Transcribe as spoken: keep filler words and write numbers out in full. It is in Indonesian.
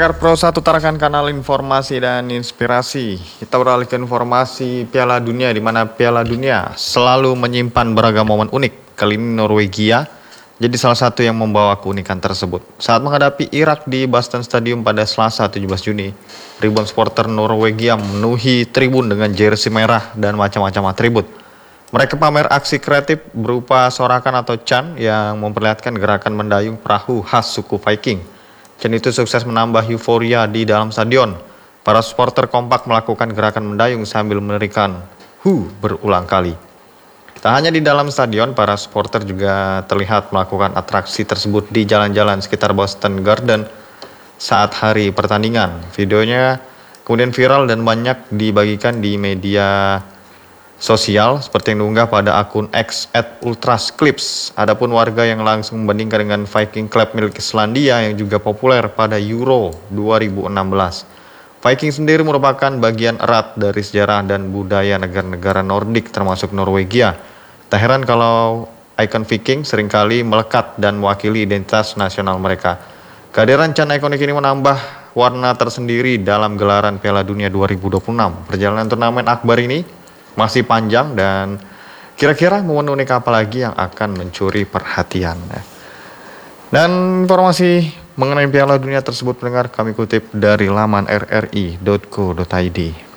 Pendengar Pro satu tarakan kanal informasi dan inspirasi. Kita beralih ke informasi Piala Dunia, di mana Piala Dunia selalu menyimpan beragam momen unik. Kali ini Norwegia jadi salah satu yang membawa keunikan tersebut. Saat menghadapi Irak di Boston Stadium pada Selasa tujuh belas Juni, ribuan supporter Norwegia memenuhi tribun dengan jersey merah dan macam-macam atribut. Mereka pamer aksi kreatif berupa sorakan atau chant yang memperlihatkan gerakan mendayung perahu khas suku Viking. Chant itu sukses menambah euforia di dalam stadion. Para supporter kompak melakukan gerakan mendayung sambil menerikan "hu" berulang kali. Tak hanya di dalam stadion, para supporter juga terlihat melakukan atraksi tersebut di jalan-jalan sekitar Boston Garden saat hari pertandingan. Videonya kemudian viral dan banyak dibagikan di media sosial seperti yang diunggah pada akun X at ultrasclips. Adapun warga yang langsung membandingkan dengan Viking Club milik Islandia yang juga populer pada Euro dua ribu enam belas. Viking sendiri merupakan bagian erat dari sejarah dan budaya negara-negara Nordik termasuk Norwegia. Tak heran kalau ikon Viking seringkali melekat dan mewakili identitas nasional mereka. Kehadiran chant ikonik ini menambah warna tersendiri dalam gelaran Piala Dunia dua ribu dua puluh enam. Perjalanan turnamen akbar ini masih panjang dan kira-kira momen unik apa lagi yang akan mencuri perhatian. Dan informasi mengenai Piala Dunia tersebut pendengar kami kutip dari laman r r i dot co dot i d.